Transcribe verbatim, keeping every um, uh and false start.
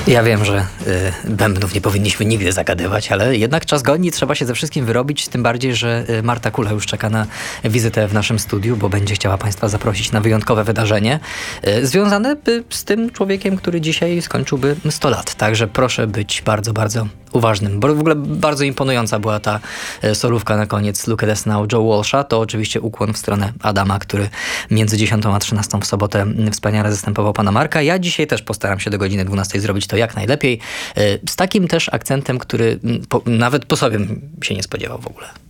Ja wiem, że y, bębnów nie powinniśmy nigdy zagadywać, ale jednak czas goni, trzeba się ze wszystkim wyrobić, tym bardziej, że y, Marta Kula już czeka na wizytę w naszym studiu, bo będzie chciała Państwa zaprosić na wyjątkowe wydarzenie y, związane y, z tym człowiekiem, który dzisiaj skończyłby sto lat. Także proszę być bardzo, bardzo uważnym, bo w ogóle bardzo imponująca była ta y, solówka na koniec Look at Us Now Joe Walsha. To oczywiście ukłon w stronę Adama, który między dziesiątą a trzynastą w sobotę wspaniale zastępował pana Marka. Ja dzisiaj też postaram się do godziny dwunastej zrobić to jak najlepiej. Z takim też akcentem, który po, nawet po sobie się nie spodziewał w ogóle.